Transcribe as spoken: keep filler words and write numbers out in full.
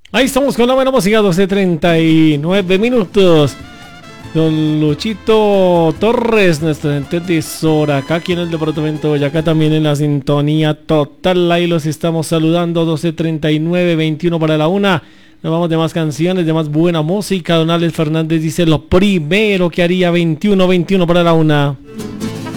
Ahí estamos con la buena música, doce treinta y nueve minutos. Don Luchito Torres, nuestro gente de Soracá, aquí en el departamento de Boyacá, también en la sintonía total. Ahí los estamos saludando, doce treinta y nueve, veintiuno para la una. Nos vamos de más canciones, de más buena música. Don Alex Fernández dice lo primero que haría, veintiuno, veintiuno para la una.